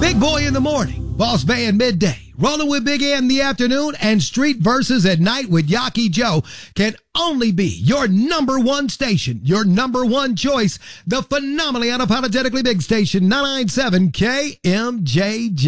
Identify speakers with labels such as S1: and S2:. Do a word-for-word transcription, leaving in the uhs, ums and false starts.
S1: Big Boy in the morning, Boss Band midday, Rolling with Big A in the afternoon, and Street Verses at night with Yaki Joe can only be your number one station, your number one choice, the phenomenally unapologetically big station, nine ninety-seven K M J J.